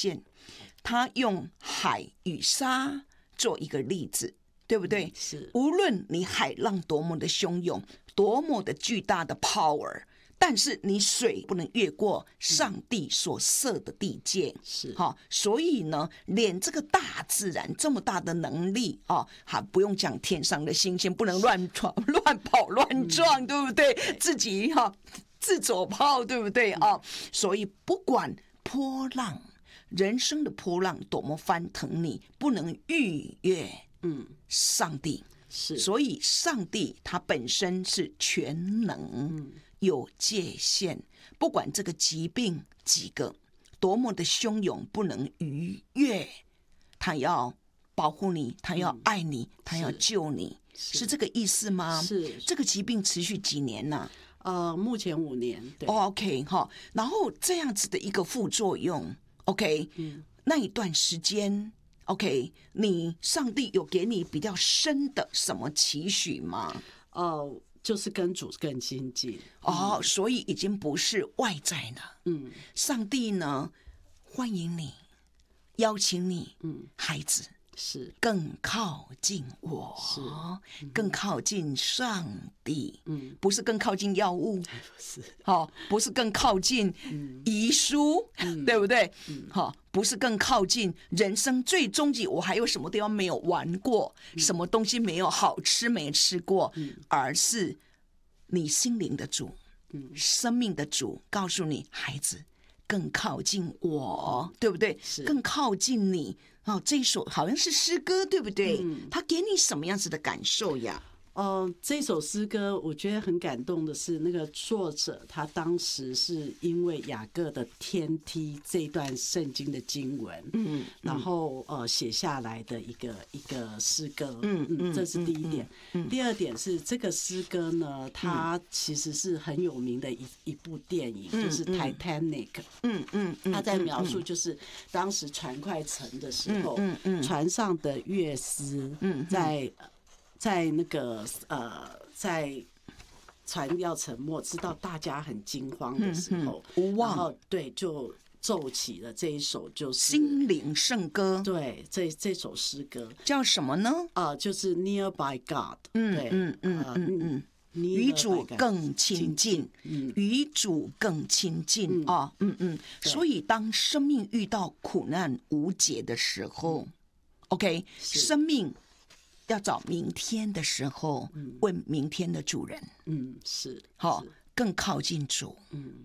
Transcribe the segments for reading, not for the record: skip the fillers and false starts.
现。他用海与沙做一个例子，对不对？ 是， 无论你海浪多么的汹涌，多么的巨大的 power， 但是你水不能越过上帝所设的地界。 是， 所以呢，连这个大自然这么大的能力还不用讲天上的星星不能乱跑乱撞，对不对？自己自走炮，对不对所以不管波浪，人生的波浪多么翻腾，你不能逾越上帝。 是， 所以上帝他本身是全能，有界限，不管这个疾病几个多么的汹涌不能逾越，他要保护你，他要爱你，他要救你，是这个意思吗？ 是。 这个疾病持续几年呢？ 目前5年。对 OK 然后这样子的一个副作用 OK，那一段时间 OK， 你上帝有给你比较深的什么期许吗？ 就是跟主更亲近。 所以已经不是外在了。上帝呢欢迎你，邀请你，孩子是更靠近我，是更靠近上帝，不是更靠近药物，不是更靠近遗书，对不对？不是更靠近人生最终极，我还有什么地方没有玩过，什么东西没有好吃没吃过，而是你心灵的主，生命的主告诉你，孩子更靠近我，对不对？更靠近你。这一首好像是诗歌，对不对？他给你什么样子的感受呀？ 这首诗歌我觉得很感动的是，那个作者他当时是因为雅各的天梯这一段圣经的经文，然后写下来的一个诗歌，这是第一点。第二点是这个诗歌呢，它其实是很有名的一部电影，就是《Titanic》。他在描述就是当时船快沉的时候，船上的乐师在那个在船要沉没，知道大家很惊慌的时候，然后对就奏起了这一首就是心灵圣歌。 对，这首诗歌叫什么呢？ 就是 Nearby God。 与主更亲近，与主更亲近所以当生命遇到苦难无解的时候，OK， 生命要找明天的时候，问明天的主人， 是更靠近主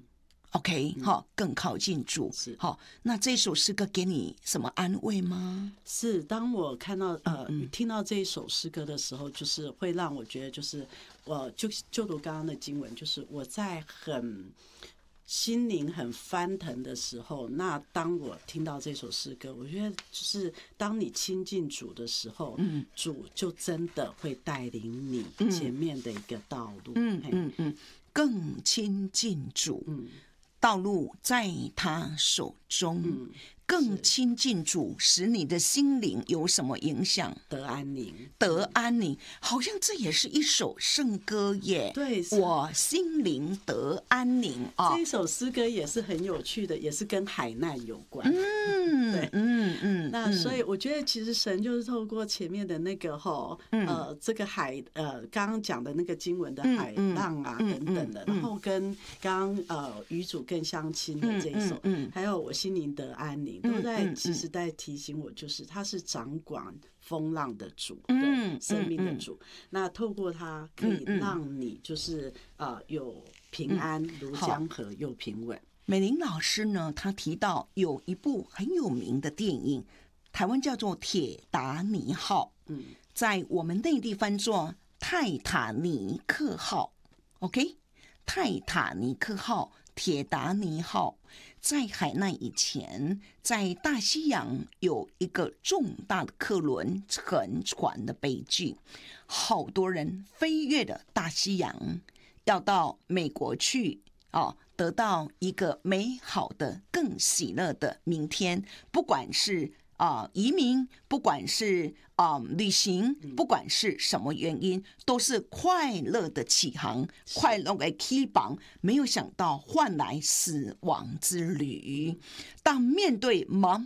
，OK，更靠近主，那这首诗歌给你什么安慰吗？ 是，当我看到听到这一首诗歌的时候，就是会让我觉得，就是就读刚刚的经文，就是我在心灵很翻腾的时候，那当我听到这首诗歌，我觉得就是当你亲近主的时候，主就真的会带领你前面的一个道路， 更亲近主，道路在他手中，更亲近主，使你的心灵有什么影响？ 得安宁， 得安宁，好像这也是一首圣歌耶。 对， 我心灵得安宁啊。 这一首诗歌也是很有趣的，也是跟海难有关。对，那所以我觉得其实神就是透过前面的那个这个刚刚讲的那个经文的海浪啊等等的，然后跟刚刚与主更相亲的这一首，还有我心灵得安宁，都在其实在提醒我，就是他是掌管风浪的主，对，生命的主。那透过他可以让你就是有平安，如江河又平稳。 美玲老师呢，她提到有一部很有名的电影，台湾叫做《铁达尼号》，在我们内地翻作泰塔尼克号。OK， 泰塔尼克号、铁达尼号，在海难以前，在大西洋有一个重大的客轮沉船的悲剧，好多人飞越了大西洋，要到美国去得到一个美好的、更喜乐的明天。不管是移民，不管是旅行，不管是什么原因，都是快乐的起航，快乐的起航。没有想到换来死亡之旅。当面对茫